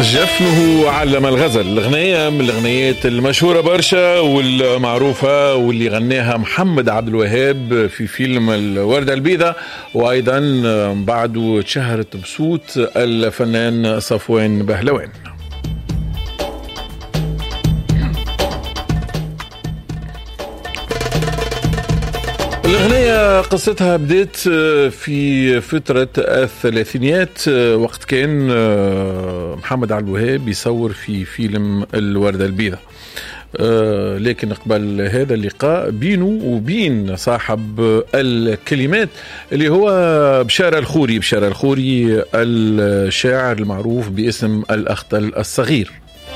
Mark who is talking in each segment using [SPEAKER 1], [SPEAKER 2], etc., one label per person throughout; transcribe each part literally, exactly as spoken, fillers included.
[SPEAKER 1] جفنه علم الغزل، الأغنية من الأغنيات المشهورة برشا والمعروفة واللي غناها محمد عبد الوهاب في فيلم الوردة البيضاء، وأيضا بعده تشهرت بصوت الفنان صفوان بهلوان. الأغنية قصتها بدأت في فترة الثلاثينيات، وقت كان محمد عبد الوهاب يصور في فيلم الوردة البيضاء. لكن قبل هذا اللقاء بينه وبين صاحب الكلمات اللي هو بشارة الخوري بشارة الخوري الشاعر المعروف باسم الأخطل الصغير.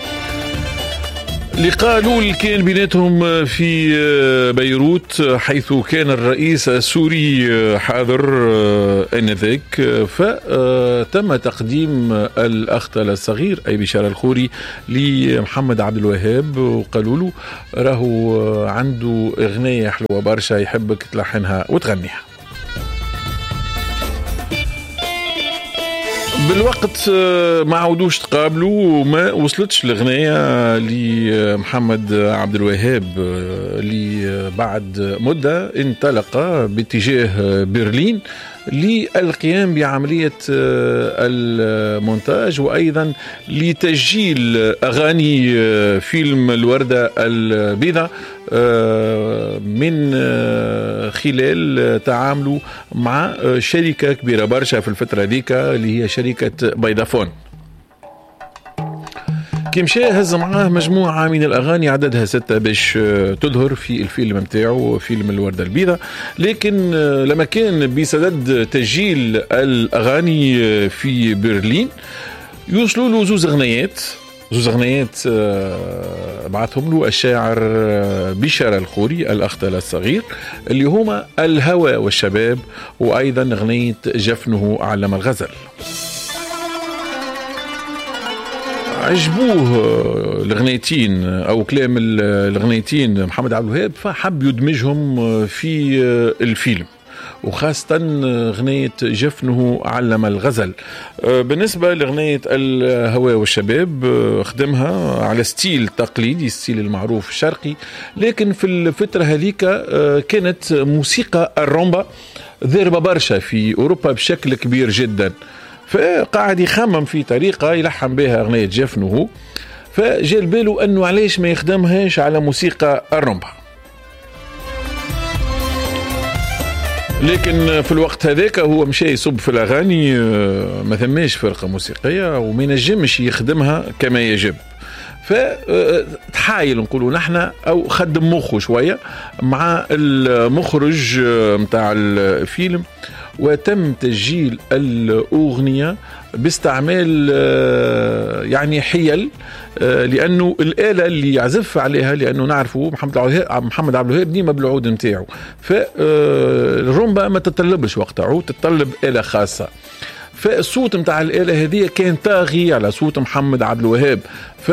[SPEAKER 1] لقاء الأول كان بيناتهم في بيروت، حيث كان الرئيس السوري حاضر آنذاك، فتم تقديم الأخطل الصغير أي بشارة الخوري لمحمد عبد الوهاب، وقالوا له راهو عنده أغنية حلوة برشا يحبك تلحنها وتغنيها. بالوقت ما عودوش تقابلوا وما وصلتش الأغنية لمحمد عبد الوهاب، اللي بعد مدة انطلق باتجاه برلين للقيام بعملية المونتاج وأيضا لتسجيل أغاني فيلم الوردة البيضاء من خلال تعامله مع شركة كبيرة برشا في الفترة ذيك اللي هي شركة بيضافون. كي مشى هز معاه مجموعة من الأغاني عددها ستة باش تظهر في الفيلم متاعه فيلم الوردة البيضاء، لكن لما كان بصدد تسجيل الأغاني في برلين يوصلوا له زوز أغنيات زوز أغنيات بعثهم له الشاعر بشارة الخوري الأخطل الصغير، اللي هما الهوى والشباب وأيضا أغنية جفنه علم الغزل. عجبوه الأغنيتين أو كلام الأغنيتين محمد عبد الوهاب، فحب يدمجهم في الفيلم، وخاصة أغنية جفنه علم الغزل. بالنسبة لأغنية الهواء والشباب خدمها على ستيل تقليدي، ستيل المعروف الشرقي، لكن في الفترة هذيك كانت موسيقى الرومبا ضاربة برشا في أوروبا بشكل كبير جدا، فقاعد يخمم في طريقة يلحن بها أغنية جفنه، فجاء باله أنه علاش ما يخدمهاش على موسيقى الرومبا. لكن في الوقت هذاك هو مشى يصب في الأغاني، ما ثماش فرقة موسيقية وما ينجمش يخدمها كما يجب، فتحايل نقولوا نحن أو خدم مخه شوية مع المخرج متاع الفيلم، وتم تسجيل الأغنية باستعمال يعني حيل، لأنه الآلة اللي يعزف عليها، لأنه نعرفه محمد محمد عبد الوهاب ديما بالعود نتاعو، فالرومبا ما تتطلبش وقتها، تتطلب آلة خاصة، فالصوت متاع الآلة هذه كان طاغي على صوت محمد عبد الوهاب. ف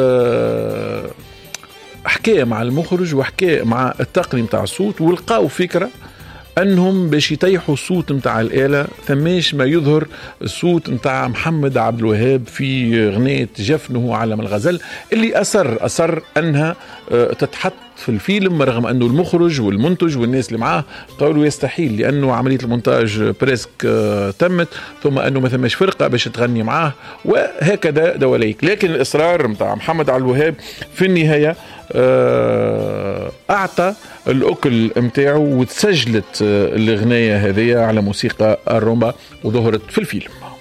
[SPEAKER 1] حكى مع المخرج وحكى مع التقني متاع الصوت، ولقاو فكرة أنهم باش يتيحوا الصوت متاع الآلة ثماش ما يظهر الصوت متاع محمد عبد الوهاب في أغنية جفنه علم الغزل، اللي أصر أصر أنها تتحط في الفيلم، رغم أنه المخرج والمنتج والناس اللي معاه قالوا يستحيل، لأنه عملية المونتاج بريسك تمت، ثم أنه ما ثماش فرقة باش تغني معاه وهكذا دواليك. لكن الإصرار متاع محمد عبد الوهاب في النهاية أعطى الأكل متاعه، وتسجلت الأغنية هذه على موسيقى الرومبا وظهرت في الفيلم.